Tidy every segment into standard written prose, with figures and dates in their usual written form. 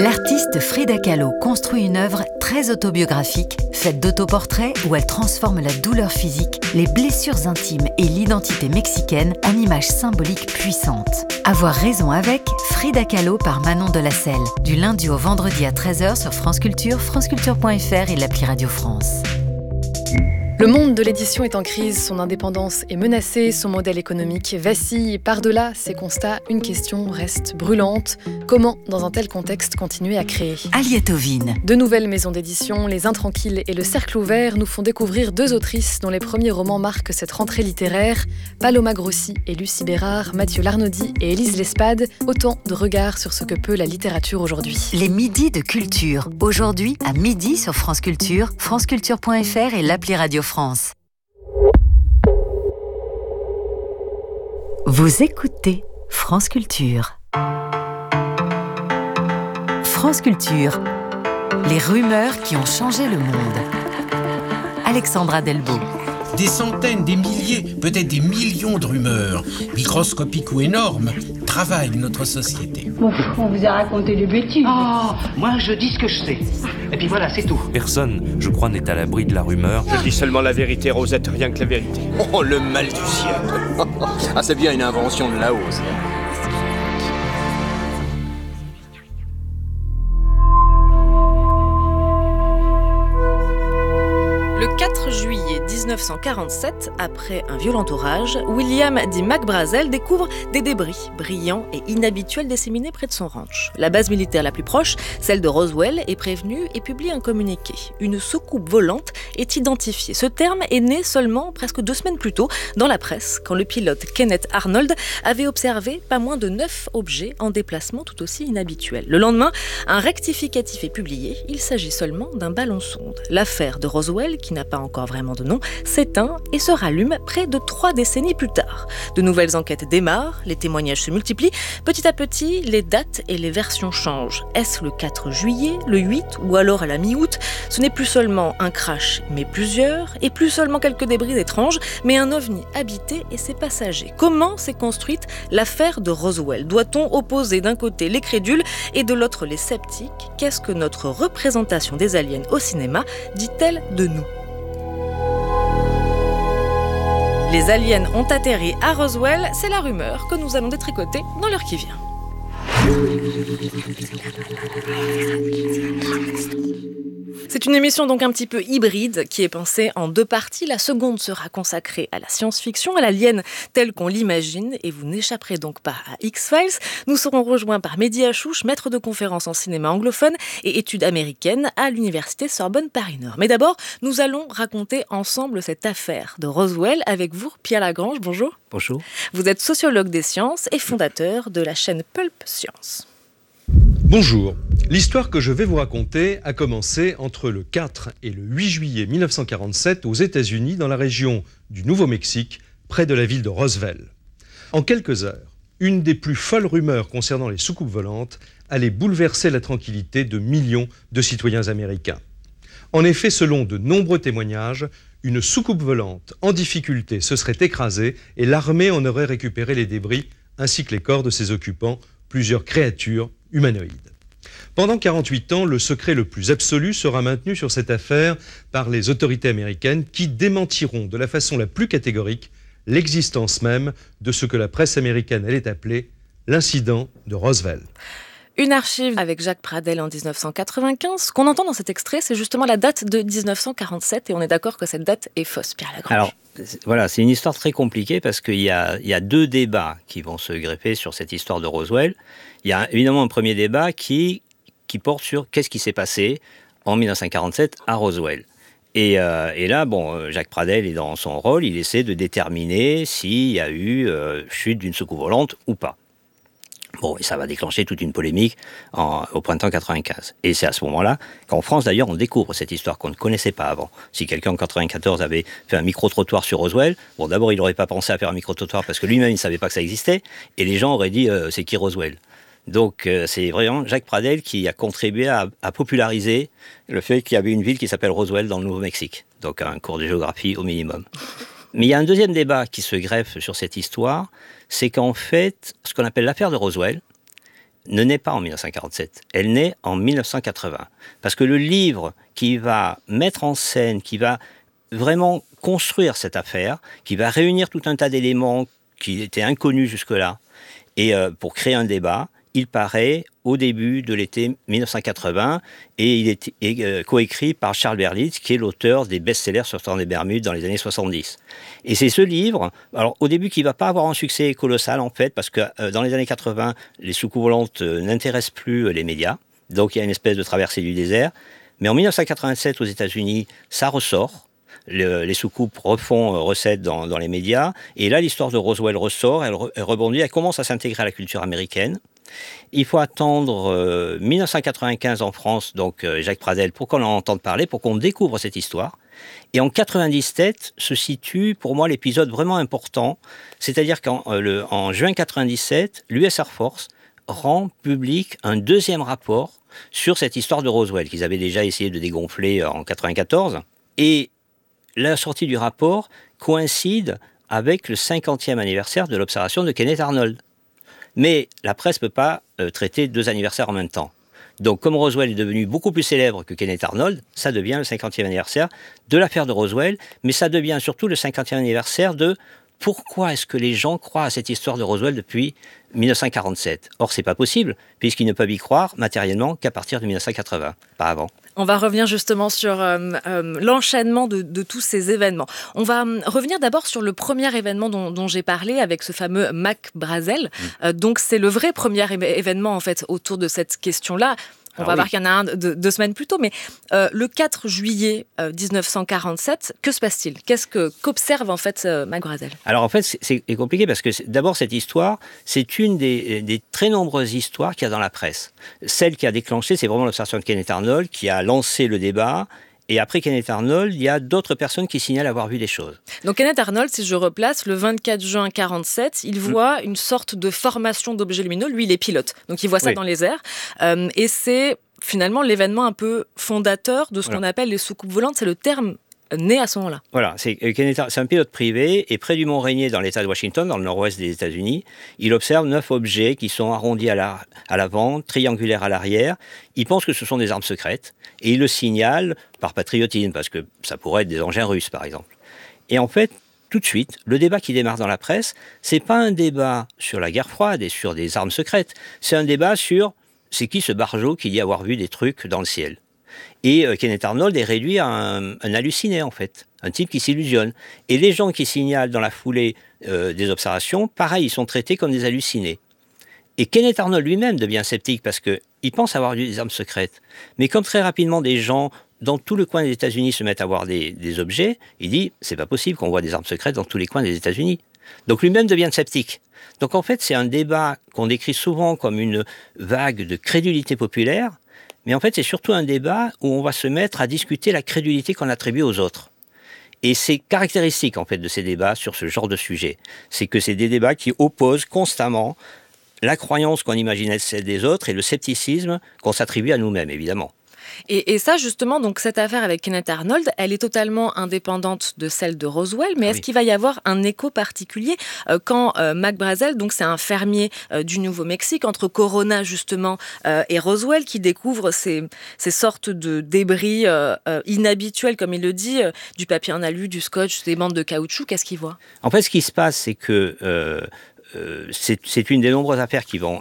L'artiste Frida Kahlo construit une œuvre très autobiographique, faite d'autoportraits où elle transforme la douleur physique, les blessures intimes et l'identité mexicaine en images symboliques puissantes. Avoir raison avec Frida Kahlo par Manon Delacelle, du lundi au vendredi à 13h sur France Culture, franceculture.fr et l'appli Radio France. Le monde de l'édition est en crise, son indépendance est menacée, son modèle économique vacille. Par-delà ces constats, une question reste brûlante. Comment, dans un tel contexte, continuer à créer ? Aliette Ovine. De nouvelles maisons d'édition, Les Intranquilles et Le Cercle Ouvert, nous font découvrir deux autrices dont les premiers romans marquent cette rentrée littéraire. Paloma Grossi et Lucie Bérard, Mathieu Larnaudy et Élise Lespade, autant de regards sur ce que peut la littérature aujourd'hui. Les midis de culture. Aujourd'hui, à midi sur France Culture, franceculture.fr et l'appli Radio France. Vous écoutez France Culture. France Culture. Les rumeurs qui ont changé le monde. Alexandra Delbo. Des centaines, des milliers, peut-être des millions de rumeurs, microscopiques ou énormes, travaillent notre société. Bon, on vous a raconté des bêtises. Oh, moi je dis ce que je sais. Et puis voilà, c'est tout. Personne, je crois, n'est à l'abri de la rumeur. Je dis seulement la vérité, Rosette, rien que la vérité. Oh, le mal du siècle. Ah, c'est bien une invention de Lao, ça. Le 4 juillet 1947, après un violent orage, William D. McBrazel découvre des débris brillants et inhabituels disséminés près de son ranch. La base militaire la plus proche, celle de Roswell, est prévenue et publie un communiqué. Une soucoupe volante est identifiée. Ce terme est né seulement presque 2 semaines plus tôt dans la presse, quand le pilote Kenneth Arnold avait observé pas moins de 9 objets en déplacement tout aussi inhabituels. Le lendemain, un rectificatif est publié. Il s'agit seulement d'un ballon-sonde. L'affaire de Roswell, qui n'a pas encore vraiment de nom, s'éteint et se rallume près de 3 décennies plus tard. De nouvelles enquêtes démarrent, les témoignages se multiplient. Petit à petit, les dates et les versions changent. Est-ce le 4 juillet, le 8 ou alors à la mi-août ? Ce n'est plus seulement un crash, mais plusieurs, et plus seulement quelques débris étranges, mais un ovni habité et ses passagers. Comment s'est construite l'affaire de Roswell ? Doit-on opposer d'un côté les crédules et de l'autre les sceptiques ? Qu'est-ce que notre représentation des aliens au cinéma dit-elle de nous ? Les aliens ont atterri à Roswell, c'est la rumeur que nous allons détricoter dans l'heure qui vient. C'est une émission donc un petit peu hybride qui est pensée en 2 parties. La seconde sera consacrée à la science-fiction, à l'alien telle qu'on l'imagine, et vous n'échapperez donc pas à X-Files. Nous serons rejoints par Mehdi Achouch, maître de conférences en cinéma anglophone et études américaines à l'université Sorbonne Paris-Nord. Mais d'abord, nous allons raconter ensemble cette affaire de Roswell avec vous, Pierre Lagrange. Bonjour. Bonjour. Vous êtes sociologue des sciences et fondateur de la chaîne Pulp Science. Bonjour. L'histoire que je vais vous raconter a commencé entre le 4 et le 8 juillet 1947 aux États-Unis, dans la région du Nouveau-Mexique, près de la ville de Roswell. En quelques heures, une des plus folles rumeurs concernant les soucoupes volantes allait bouleverser la tranquillité de millions de citoyens américains. En effet, selon de nombreux témoignages, une soucoupe volante en difficulté se serait écrasée et l'armée en aurait récupéré les débris ainsi que les corps de ses occupants, plusieurs créatures humanoïdes. Pendant 48 ans, le secret le plus absolu sera maintenu sur cette affaire par les autorités américaines qui démentiront de la façon la plus catégorique l'existence même de ce que la presse américaine allait appeler l'incident de Roswell. Une archive avec Jacques Pradel en 1995. Ce qu'on entend dans cet extrait, c'est justement la date de 1947 et on est d'accord que cette date est fausse, Pierre Lagrange. Alors, voilà, c'est une histoire très compliquée parce qu'il y a 2 débats qui vont se greffer sur cette histoire de Roswell. Il y a évidemment un premier débat qui porte sur qu'est-ce qui s'est passé en 1947 à Roswell. Et là, Jacques Pradel est dans son rôle, il essaie de déterminer s'il y a eu chute d'une soucoupe volante ou pas. Bon, et ça va déclencher toute une polémique au printemps 95. Et c'est à ce moment-là qu'en France, d'ailleurs, on découvre cette histoire qu'on ne connaissait pas avant. Si quelqu'un en 94 avait fait un micro-trottoir sur Roswell, bon, d'abord, il n'aurait pas pensé à faire un micro-trottoir parce que lui-même, il ne savait pas que ça existait. Et les gens auraient dit, c'est qui Roswell ? Donc, c'est vraiment Jacques Pradel qui a contribué à populariser le fait qu'il y avait une ville qui s'appelle Roswell dans le Nouveau-Mexique. Donc, un cours de géographie au minimum. Mais il y a un deuxième débat qui se greffe sur cette histoire, c'est qu'en fait, ce qu'on appelle l'affaire de Roswell, ne naît pas en 1947, elle naît en 1980. Parce que le livre qui va mettre en scène, qui va vraiment construire cette affaire, qui va réunir tout un tas d'éléments qui étaient inconnus jusque-là, et pour créer un débat, il paraît au début de l'été 1980 et il est coécrit par Charles Berlitz, qui est l'auteur des best-sellers sur le temps des Bermudes dans les années 70. Et c'est ce livre, alors au début qui ne va pas avoir un succès colossal en fait, parce que dans les années 80, les soucoupes volantes n'intéressent plus les médias, donc il y a une espèce de traversée du désert. Mais en 1987 aux États-Unis, ça ressort. Les soucoupes refont recette dans les médias. Et là, l'histoire de Roswell ressort, elle rebondit, elle commence à s'intégrer à la culture américaine. Il faut attendre 1995 en France, donc Jacques Pradel, pour qu'on en entende parler, pour qu'on découvre cette histoire. Et en 97 se situe pour moi l'épisode vraiment important, c'est-à-dire qu'en juin 97, l'US Air Force rend public un deuxième rapport sur cette histoire de Roswell, qu'ils avaient déjà essayé de dégonfler en 94. Et la sortie du rapport coïncide avec le 50e anniversaire de l'observation de Kenneth Arnold. Mais la presse ne peut pas traiter 2 anniversaires en même temps. Donc, comme Roswell est devenu beaucoup plus célèbre que Kenneth Arnold, ça devient le 50e anniversaire de l'affaire de Roswell, mais ça devient surtout le 50e anniversaire de pourquoi est-ce que les gens croient à cette histoire de Roswell depuis 1947 ? Or, c'est pas possible, puisqu'ils ne peuvent y croire matériellement qu'à partir de 1980, pas avant. On va revenir justement sur l'enchaînement de tous ces événements. On va revenir d'abord sur le premier événement dont j'ai parlé, avec ce fameux Mac Brazel. Donc, c'est le vrai premier événement, en fait, autour de cette question-là. On va voir qu'il y en a un 2 semaines plus tôt, mais le 4 juillet 1947, que se passe-t-il ? Qu'observe en fait Mac Brazel ? Alors en fait, c'est compliqué parce que d'abord cette histoire, c'est une des très nombreuses histoires qu'il y a dans la presse. Celle qui a déclenché, c'est vraiment l'observation de Kenneth Arnold qui a lancé le débat. Et après Kenneth Arnold, il y a d'autres personnes qui signalent avoir vu des choses. Donc Kenneth Arnold, si je replace, le 24 juin 1947, il voit une sorte de formation d'objets lumineux. Lui, il est pilote, donc il voit ça dans les airs. Et c'est finalement l'événement un peu fondateur de ce qu'on appelle les soucoupes volantes. C'est le terme né à ce moment-là. Voilà, c'est un pilote privé et près du Mont Rainier, dans l'État de Washington, dans le nord-ouest des États-Unis, il observe 9 objets qui sont arrondis à l'avant, triangulaires à l'arrière. Il pense que ce sont des armes secrètes et il le signale par patriotisme, parce que ça pourrait être des engins russes, par exemple. Et en fait, tout de suite, le débat qui démarre dans la presse, c'est pas un débat sur la guerre froide et sur des armes secrètes, c'est un débat sur c'est qui ce barjot qui dit avoir vu des trucs dans le ciel. Et Kenneth Arnold est réduit à un halluciné, en fait, un type qui s'illusionne. Et les gens qui signalent dans la foulée des observations, pareil, ils sont traités comme des hallucinés. Et Kenneth Arnold lui-même devient sceptique parce qu'il pense avoir vu des armes secrètes. Mais comme très rapidement des gens dans tout le coin des États-Unis se mettent à voir des objets, il dit c'est pas possible qu'on voit des armes secrètes dans tous les coins des États-Unis. Donc lui-même devient sceptique. Donc en fait, c'est un débat qu'on décrit souvent comme une vague de crédulité populaire. Mais en fait, c'est surtout un débat où on va se mettre à discuter la crédulité qu'on attribue aux autres. Et c'est caractéristique, en fait, de ces débats sur ce genre de sujet. C'est que c'est des débats qui opposent constamment la croyance qu'on imaginait celle des autres et le scepticisme qu'on s'attribue à nous-mêmes, évidemment. Et ça, justement, donc cette affaire avec Kenneth Arnold, elle est totalement indépendante de celle de Roswell, mais est-ce qu'il va y avoir un écho particulier quand Mac Brazel, donc c'est un fermier du Nouveau-Mexique, entre Corona, justement, et Roswell, qui découvre ces sortes de débris inhabituels, comme il le dit, du papier en alu, du scotch, des bandes de caoutchouc, qu'est-ce qu'il voit ? En fait, ce qui se passe, c'est que c'est une des nombreuses affaires qui vont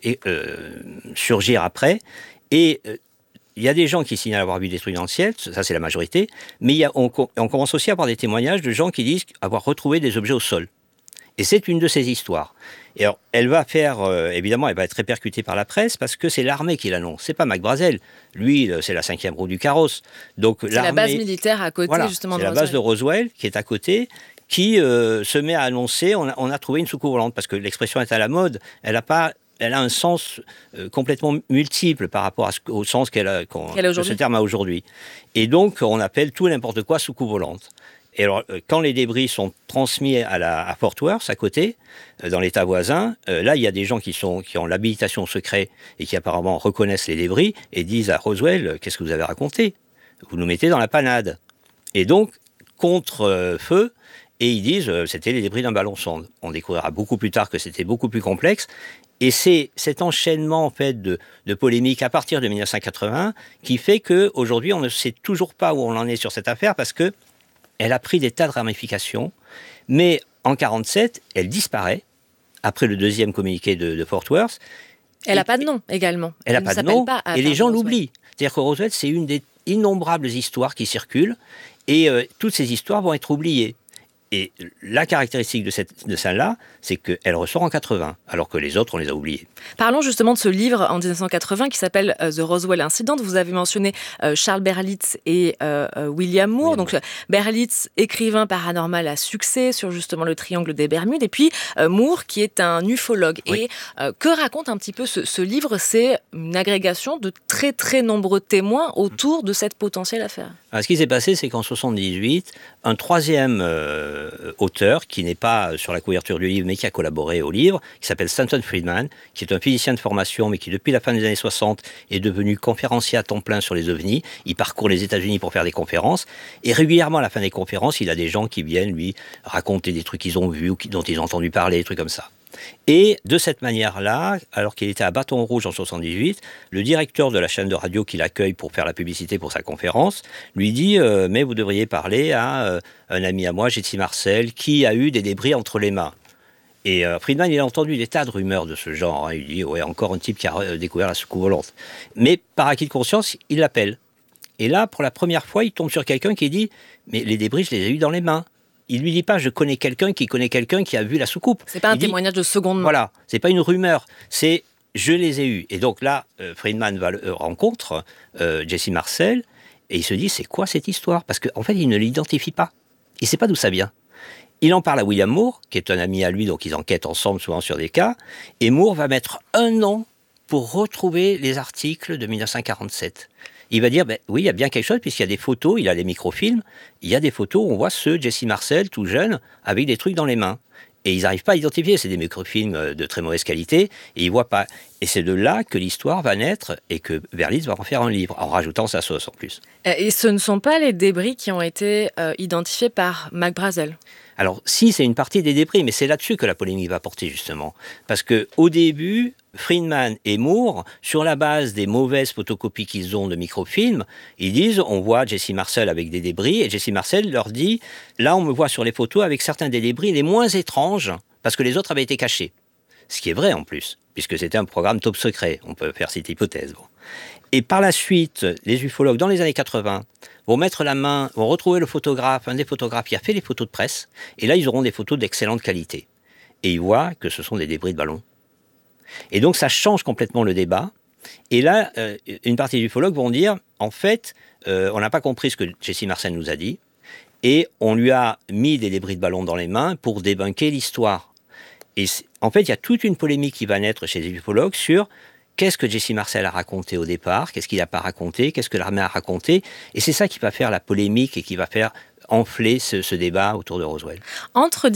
surgir après, et il y a des gens qui signalent avoir vu des trucs dans le ciel, ça c'est la majorité, mais on commence aussi à avoir des témoignages de gens qui disent avoir retrouvé des objets au sol. Et c'est une de ces histoires. Et alors, elle va évidemment, elle va être répercutée par la presse parce que c'est l'armée qui l'annonce. C'est pas Mac Brazel. Lui, c'est la 5e roue du carrosse. Donc, c'est la base militaire à côté, justement, de Roswell. C'est la base de Roswell qui est à côté, qui se met à annoncer on a trouvé une soucoupe volante, parce que l'expression est à la mode. Elle a un sens complètement multiple par rapport au sens que ce terme a aujourd'hui. Et donc, on appelle tout et n'importe quoi soucoupe volante. Et alors, quand les débris sont transmis à Fort Worth, à côté, dans l'État voisin, là, il y a des gens qui ont l'habilitation au secret et qui apparemment reconnaissent les débris et disent à Roswell, qu'est-ce que vous avez raconté ? Vous nous mettez dans la panade. Et donc, contre feu, Et ils disent c'était les débris d'un ballon sonde. On découvrira beaucoup plus tard que c'était beaucoup plus complexe. Et c'est cet enchaînement en fait de polémiques à partir de 1980 qui fait qu'aujourd'hui on ne sait toujours pas où on en est sur cette affaire parce que elle a pris des tas de ramifications. Mais en 1947, elle disparaît après le deuxième communiqué de Fort Worth. Elle n'a pas de nom également. Elle n'a pas de nom et les gens l'oublient. C'est-à-dire que Roswell, c'est une des innombrables histoires qui circulent et toutes ces histoires vont être oubliées. Et la caractéristique de celle-là, c'est qu'elle ressort en 80, alors que les autres, on les a oubliés. Parlons justement de ce livre en 1980 qui s'appelle The Roswell Incident. Vous avez mentionné Charles Berlitz et William Moore. Donc Berlitz, écrivain paranormal à succès sur justement le triangle des Bermudes. Et puis Moore, qui est un ufologue. Oui. Et que raconte un petit peu ce livre ? C'est une agrégation de très très nombreux témoins autour de cette potentielle affaire. Alors, ce qui s'est passé, c'est qu'en 1978, un troisième auteur, qui n'est pas sur la couverture du livre, mais qui a collaboré au livre, qui s'appelle Stanton Friedman, qui est un physicien de formation, mais qui depuis la fin des années 60 est devenu conférencier à temps plein sur les ovnis. Il parcourt les États-Unis pour faire des conférences, et régulièrement à la fin des conférences, il a des gens qui viennent lui raconter des trucs qu'ils ont vus ou dont ils ont entendu parler, des trucs comme ça. Et de cette manière-là, alors qu'il était à Bâton Rouge en 1978, le directeur de la chaîne de radio qui l'accueille pour faire la publicité pour sa conférence lui dit « Mais vous devriez parler à un ami à moi, Jesse Marcel, qui a eu des débris entre les mains. » Et Friedman, il a entendu des tas de rumeurs de ce genre. Il dit « Ouais, encore un type qui a découvert la soucoupe volante. » Mais par acquis de conscience, il l'appelle. Et là, pour la première fois, il tombe sur quelqu'un qui dit « Mais les débris, je les ai eus dans les mains. » Il lui dit pas « je connais quelqu'un qui a vu la soucoupe ». C'est pas un témoignage de seconde main. Voilà, c'est pas une rumeur, c'est « je les ai eus ». Et donc là, Friedman rencontre Jesse Marcel et il se dit « c'est quoi cette histoire ?» Parce qu'en fait, il ne l'identifie pas. Il sait pas d'où ça vient. Il en parle à William Moore, qui est un ami à lui, donc ils enquêtent ensemble souvent sur des cas. Et Moore va mettre 1 an pour retrouver les articles de 1947. Il va dire, oui, il y a bien quelque chose, puisqu'il y a des photos, il a des microfilms, il y a des photos où on voit ce Jesse Marcel, tout jeune, avec des trucs dans les mains. Et ils n'arrivent pas à identifier, c'est des microfilms de très mauvaise qualité, et ils ne voient pas. Et c'est de là que l'histoire va naître, et que Berlitz va en faire un livre, en rajoutant sa sauce en plus. Et ce ne sont pas les débris qui ont été identifiés par Mac Brazel ? Alors, si, c'est une partie des débris, mais c'est là-dessus que la polémique va porter, justement. Parce qu'au début, Friedman et Moore, sur la base des mauvaises photocopies qu'ils ont de microfilms, ils disent, on voit Jesse Marcel avec des débris, et Jesse Marcel leur dit, là, on me voit sur les photos avec certains des débris les moins étranges, parce que les autres avaient été cachés. Ce qui est vrai, en plus, puisque c'était un programme top secret. On peut faire cette hypothèse. Bon. Et par la suite, les ufologues, dans les années 80, vont mettre la main, vont retrouver le photographe, un des photographes qui a fait les photos de presse, et là, ils auront des photos d'excellente qualité. Et ils voient que ce sont des débris de ballons. Et donc, ça change complètement le débat. Et là, une partie des ufologues vont dire, en fait, on n'a pas compris ce que Jesse Marcel nous a dit, et on lui a mis des débris de ballons dans les mains pour débunker l'histoire. Et en fait, il y a toute une polémique qui va naître chez les ufologues sur qu'est-ce que Jesse Marcel a raconté au départ, qu'est-ce qu'il n'a pas raconté, qu'est-ce que l'armée a raconté. Et c'est ça qui va faire la polémique et qui va faire enfler ce débat autour de Roswell. Entre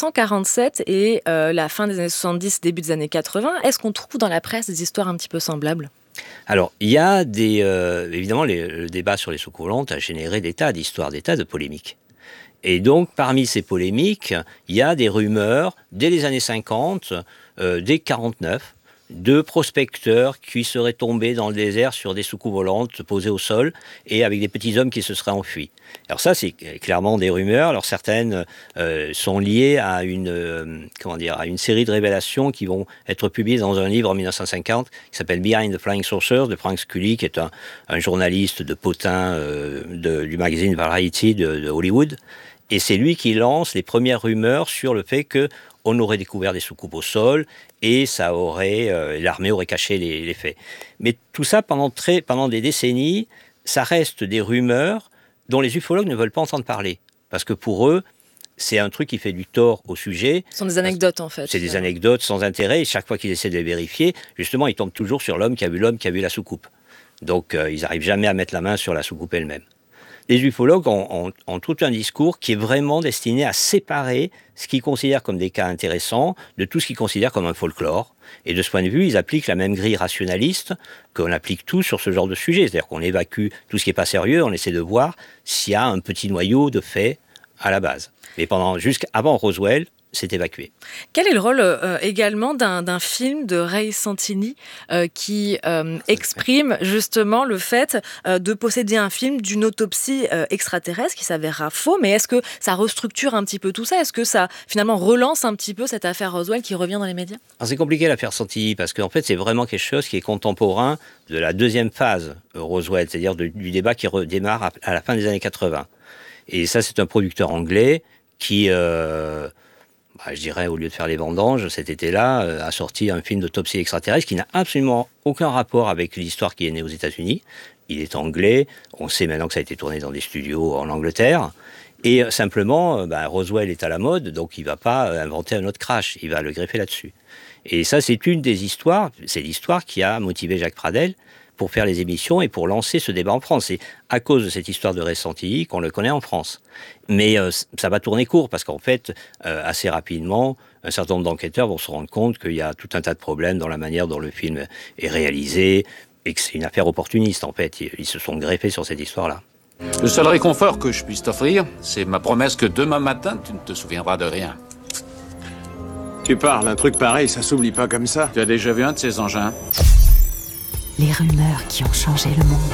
1947 et la fin des années 70, début des années 80, est-ce qu'on trouve dans la presse des histoires un petit peu semblables ? Alors, il y a des... évidemment, le débat sur les soucoupes volantes a généré des tas d'histoires, des tas de polémiques. Et donc, parmi ces polémiques, il y a des rumeurs, dès les années 50, dès 49, de prospecteurs qui seraient tombés dans le désert sur des soucoupes volantes posées au sol et avec des petits hommes qui se seraient enfuis. Alors ça, c'est clairement des rumeurs. Alors certaines sont liées à une série de révélations qui vont être publiées dans un livre en 1950 qui s'appelle Behind the Flying Saucers de Frank Scully, qui est un journaliste de potin du magazine Variety de Hollywood. Et c'est lui qui lance les premières rumeurs sur le fait qu'on aurait découvert des soucoupes au sol et l'armée aurait caché les faits. Mais tout ça, pendant des décennies, ça reste des rumeurs dont les ufologues ne veulent pas entendre parler. Parce que pour eux, c'est un truc qui fait du tort au sujet. Ce sont des anecdotes, en fait. C'est des anecdotes sans intérêt. Et chaque fois qu'ils essaient de les vérifier, justement, ils tombent toujours sur l'homme qui a vu la soucoupe. Donc, ils n'arrivent jamais à mettre la main sur la soucoupe elle-même. Les ufologues ont tout un discours qui est vraiment destiné à séparer ce qu'ils considèrent comme des cas intéressants de tout ce qu'ils considèrent comme un folklore. Et de ce point de vue, ils appliquent la même grille rationaliste qu'on applique tous sur ce genre de sujet. C'est-à-dire qu'on évacue tout ce qui n'est pas sérieux, on essaie de voir s'il y a un petit noyau de faits à la base. Mais jusqu'avant Roswell, s'est évacué. Quel est le rôle également d'un film de Ray Santini qui exprime justement le fait de posséder un film d'une autopsie extraterrestre qui s'avérera faux, mais est-ce que ça restructure un petit peu tout ça? Est-ce que ça finalement relance un petit peu cette affaire Roswell qui revient dans les médias? Alors, c'est compliqué l'affaire Santini parce qu'en fait c'est vraiment quelque chose qui est contemporain de la deuxième phase Roswell, c'est-à-dire du débat qui redémarre à la fin des années 80. Et ça c'est un producteur anglais qui... je dirais, au lieu de faire les vendanges, cet été-là, a sorti un film d'autopsie extraterrestre qui n'a absolument aucun rapport avec l'histoire qui est née aux États-Unis. Il est anglais, on sait maintenant que ça a été tourné dans des studios en Angleterre, et simplement, Roswell est à la mode, donc il ne va pas inventer un autre crash, il va le greffer là-dessus. Et ça, c'est une des histoires, c'est l'histoire qui a motivé Jacques Pradel pour faire les émissions et pour lancer ce débat en France. C'est à cause de cette histoire de Ray Santini qu'on le connaît en France. Mais ça va tourner court parce qu'en fait, assez rapidement, un certain nombre d'enquêteurs vont se rendre compte qu'il y a tout un tas de problèmes dans la manière dont le film est réalisé et que c'est une affaire opportuniste en fait. Ils se sont greffés sur cette histoire-là. Le seul réconfort que je puisse t'offrir, c'est ma promesse que demain matin, tu ne te souviendras de rien. Tu parles, un truc pareil, ça s'oublie pas comme ça. Tu as déjà vu un de ces engins ? Les rumeurs qui ont changé le monde.